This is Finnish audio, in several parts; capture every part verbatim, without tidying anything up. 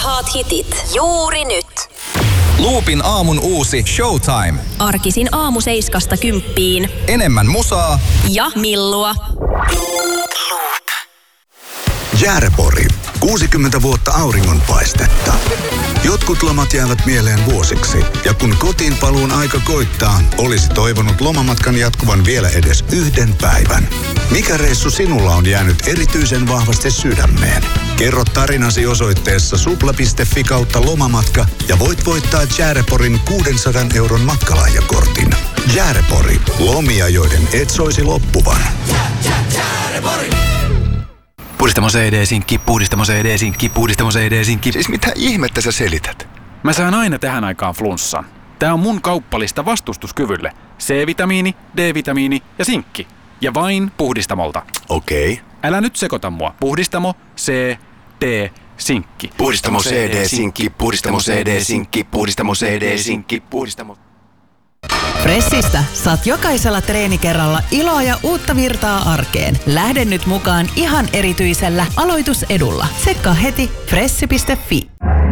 Parhaat hitit juuri nyt. Loopin aamun uusi Showtime. Arkisin aamu seiskasta kymppiin. Enemmän musaa ja millua. Loop. Jäärepori. kuusikymmentä vuotta auringonpaistetta. Jotkut lomat jäävät mieleen vuosiksi. Ja kun kotiin paluun aika koittaa, olisi toivonut lomamatkan jatkuvan vielä edes yhden päivän. Mikä reissu sinulla on jäänyt erityisen vahvasti sydämeen? Kerro tarinasi osoitteessa supla piste fi kautta lomamatka ja voit voittaa Jääreporin kuusisataa euron matkalahjakortin. Jäärepori. Lomia, joiden et soisi loppuvan. Jäärepori! Puhdistamo C D-sinkki, puhdistamo C D-sinkki, puhdistamo C D-sinkki. Siis mitä ihmettä sä selität? Mä saan aina tähän aikaan flunssan. Tää on mun kauppalista vastustuskyvylle. C-vitamiini, D-vitamiini ja sinkki. Ja vain Puhdistamolta. Okei. Okay. Älä nyt sekoita mua. Puhdistamo, C, D, sinkki. Puhdistamo C D-sinkki, puhdistamo C D-sinkki, puhdistamo C D-sinkki, puhdistamo... Fressistä saat jokaisella treenikerralla iloa ja uutta virtaa arkeen. Lähde nyt mukaan ihan erityisellä aloitusedulla. Tsekkaa heti fressi piste fi.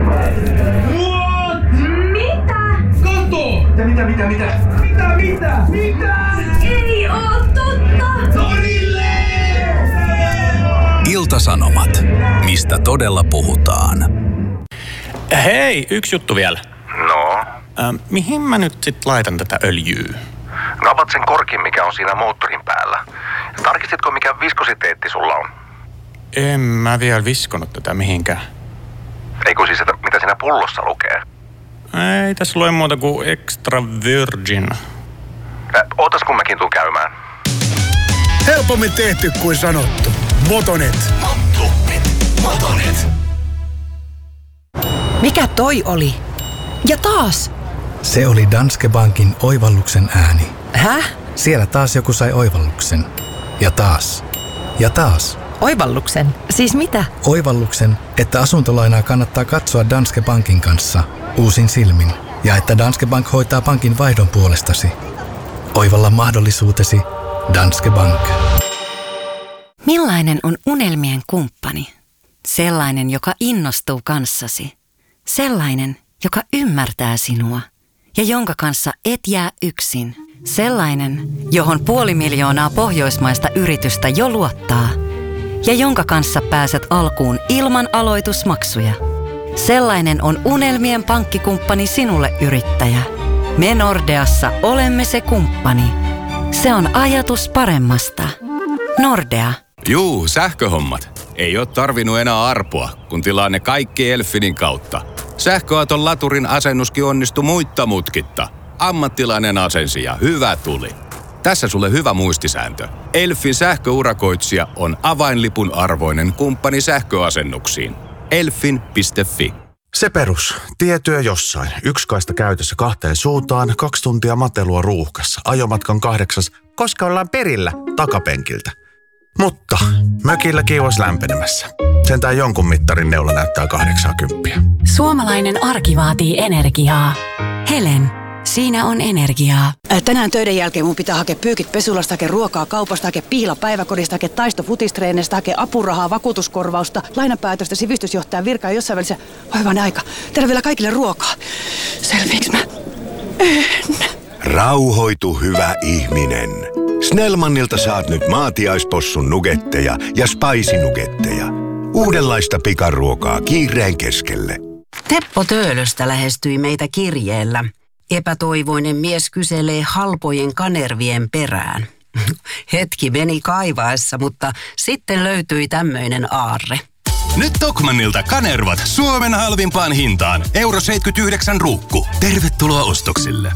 What? Mitä? Kato! Mitä, mitä, mitä? Mitä, mitä? Mitä? Ei oo totta! Torille! Ilta-Sanomat. Mistä todella puhutaan? Hei, yksi juttu vielä. No? Äh, mihin mä nyt sit laitan tätä öljyä? No avat sen korkin, mikä on siinä moottorin päällä. Tarkistitko, mikä viskositeetti sulla on? En mä vielä viskonut tätä mihinkään. Eikö siis, että mitä siinä pullossa lukee? Ei tässä lue muuta kuin extra virgin. Äh, ootas kun mäkin tuun käymään. Helpommin tehty kuin sanottu. Motonet. Motonet. Motonet. Mikä toi oli? Ja taas! Se oli Danske Bankin oivalluksen ääni. Häh? Siellä taas joku sai oivalluksen. Ja taas. Ja taas. Oivalluksen? Siis mitä? Oivalluksen, että asuntolainaa kannattaa katsoa Danske Bankin kanssa uusin silmin. Ja että Danske Bank hoitaa pankin vaihdon puolestasi. Oivalla mahdollisuutesi Danske Bank. Millainen on unelmien kumppani? Sellainen, joka innostuu kanssasi. Sellainen, joka ymmärtää sinua ja jonka kanssa et jää yksin. Sellainen, johon puoli miljoonaa pohjoismaista yritystä jo luottaa ja jonka kanssa pääset alkuun ilman aloitusmaksuja. Sellainen on unelmien pankkikumppani sinulle, yrittäjä. Me Nordeassa olemme se kumppani. Se on ajatus paremmasta. Nordea. Juu, sähköhommat. Ei ole tarvinnut enää arpoa, kun tilaa ne kaikki Elfinin kautta. Sähköauton laturin asennuskin onnistui muitta mutkitta. Ammattilainen asensi ja hyvä tuli. Tässä sulle hyvä muistisääntö. Elfin sähköurakoitsija on avainlipun arvoinen kumppani sähköasennuksiin. elfin piste fi. Se perus. Tietyö jossain. Yksi kaista käytössä kahteen suuntaan, kaksi tuntia matelua ruuhkassa. Ajomatkan kahdeksas, koska ollaan perillä takapenkiltä. Mutta mökilläkin olisi lämpenemässä. Sentään jonkun mittarin neula näyttää kahdeksankymmentä. Suomalainen arki vaatii energiaa. Helen, siinä on energiaa. Tänään töiden jälkeen mun pitää hakea pyykit pesulasta, hakea ruokaa kaupasta, hakea pihla päiväkodista, hakea taisto futistreenistä, hakea apurahaa, vakuutuskorvausta, lainapäätöstä, sivistysjohtajan virkaa jossain välissä. Oi vaan aika. Tehdään vielä kaikille ruokaa. Selviinkö mä? En. Rauhoitu, hyvä ihminen. Snellmanilta saat nyt maatiaispossun nugetteja ja spicy-nugetteja. Uudenlaista pikaruokaa kiireen keskelle. Teppo Töölöstä lähestyi meitä kirjeellä. Epätoivoinen mies kyselee halpojen kanervien perään. Hetki meni kaivaessa, mutta sitten löytyi tämmöinen aarre. Nyt Tokmannilta kanervat Suomen halvimpaan hintaan. Euro seitsemänkymmentäyhdeksän ruukku. Tervetuloa ostoksille.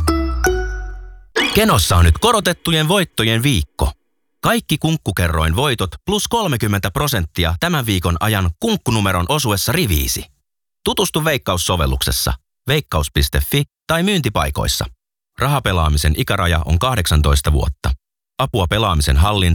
Kenossa on nyt korotettujen voittojen viikko. Kaikki kunkkukerroin voitot plus kolmekymmentä prosenttia tämän viikon ajan kunkkunumeron osuessa riviisi. Tutustu Veikkaus-sovelluksessa, veikkaus piste fi tai myyntipaikoissa. Rahapelaamisen ikäraja on kahdeksantoista vuotta. Apua pelaamisen hallintaan